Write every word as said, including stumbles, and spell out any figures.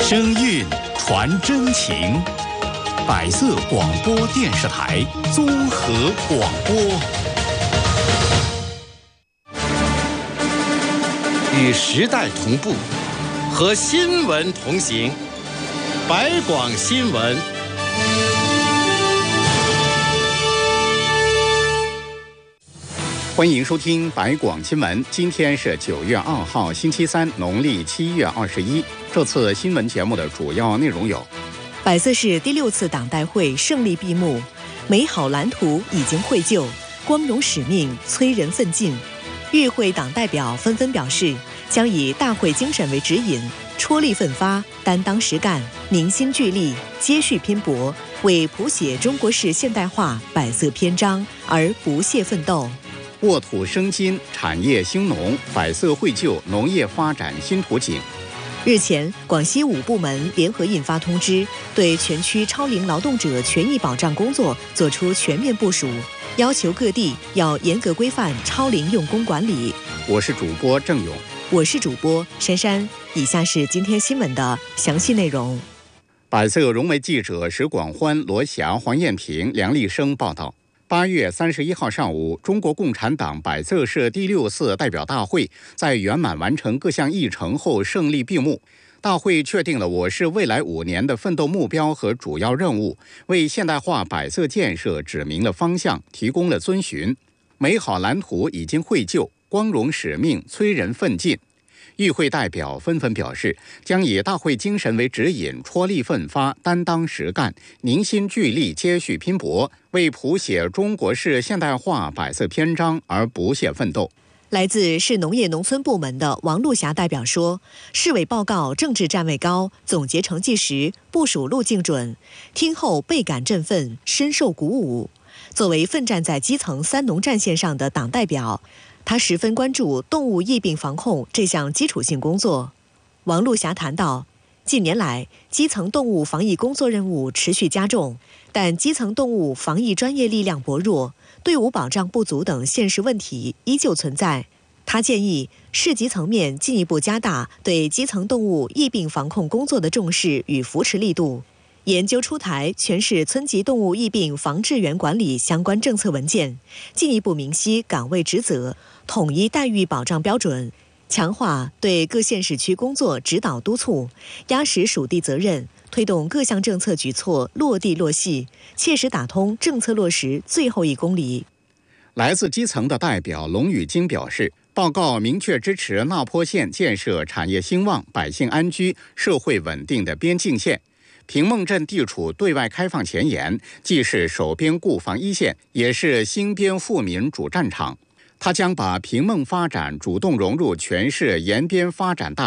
声韵传真情，百色广播电视台综合广播， 与时代同步，和新闻同行。百广新闻。 欢迎收听百广新闻。今天是九月二号，星期三，农历七月二十一。这次新闻节目的主要内容有： 百色市第六次党代会胜利闭幕，美好蓝图已经绘就，光荣使命催人奋进。与会党代表纷纷表示，将以大会精神为指引，踔厉奋发，担当实干，凝心聚力，接续拼搏，为谱写中国式现代化百色篇章而不懈奋斗。 沃土生金，产业兴农，百色绘就农业发展新图景。 日前，广西五部门联合印发通知，对全区超龄劳动者权益保障工作作出全面部署，要求各地要严格规范超龄用工管理。 我是主播郑勇， 我是主播珊珊。以下是今天新闻的详细内容。 百色融媒记者石广欢、罗霞、黄艳平、梁立生报道。八月三十一号上午，中国共产党百色市第六次代表大会在圆满完成各项议程后胜利闭幕。大会确定了我市未来五年的奋斗目标和主要任务，为现代化百色建设指明了方向，提供了遵循。美好蓝图已经绘就，光荣使命催人奋进。与会代表纷纷表示，将以大会精神为指引，踔厉奋发，担当实干，凝心聚力，接续拼搏，为谱写中国式现代化百色篇章而不懈奋斗。 来自市农业农村部门的王璐霞代表说，市委报告政治站位高，总结成绩实，部署路径准，听后倍感振奋，深受鼓舞。作为奋战在基层三农战线上的党代表，他十分关注动物疫病防控这项基础性工作。王璐霞谈到，近年来基层动物防疫工作任务持续加重，但基层动物防疫专业力量薄弱，队伍保障不足等现实问题依旧存在。他建议市级层面进一步加大对基层动物疫病防控工作的重视与扶持力度，研究出台全市村级动物疫病防治员管理相关政策文件，进一步明晰岗位职责，统一待遇保障标准，强化对各县市区工作指导督促，压实属地责任，推动各项政策举措落地落细，切实打通政策落实最后一公里。 来自基层的代表龙宇金表示，报告明确支持那坡县建设产业兴旺、百姓安居、社会稳定的边境县。平孟镇地处对外开放前沿，既是守边固防一线，也是兴边富民主战场。他将把平孟发展主动融入全市沿边发展大